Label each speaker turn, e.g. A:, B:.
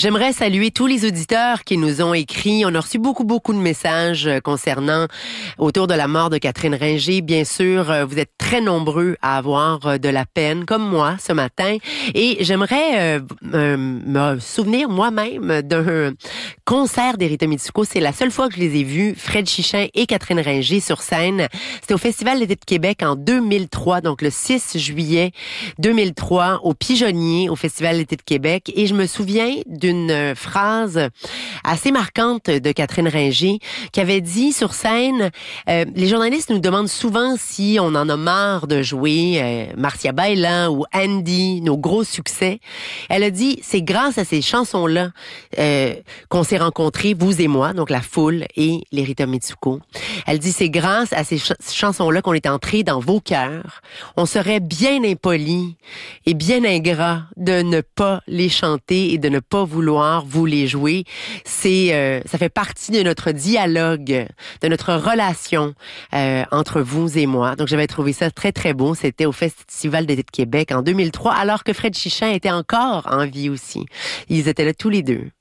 A: J'aimerais saluer tous les auditeurs qui nous ont écrit. On a reçu beaucoup de messages concernant autour de la mort de Catherine Ringer. Bien sûr, vous êtes très nombreux à avoir de la peine, comme moi, ce matin. Et j'aimerais me souvenir moi-même d'un concert d'Erita Mitsuko. C'est la seule fois que je les ai vus, Fred Chichin et Catherine Ringer sur scène. C'était au Festival d'été de Québec en 2003, donc le 6 juillet 2003, au Pigeonnier, au Festival d'été de Québec. Et je me souviens d'une phrase assez marquante de Catherine Ringer qui avait dit sur scène, les journalistes nous demandent souvent si on en a marre de jouer Marcia Bailan ou Andy, nos gros succès. Elle a dit, c'est grâce à ces chansons-là qu'on s'est rencontrés, vous et moi, donc la foule et l'Erita Mitsuko. Elle dit, c'est grâce à ces chansons-là qu'on est entrés dans vos cœurs. On serait bien impoli et bien ingrat de ne pas les chanter et de ne pas vouloir vous les jouer. Ça fait partie de notre dialogue, de notre relation entre vous et moi. Donc, j'avais trouvé ça très beau. C'était au Festival d'été de Québec en 2003, alors que Fred Chichin était encore en vie aussi. Ils étaient là tous les deux.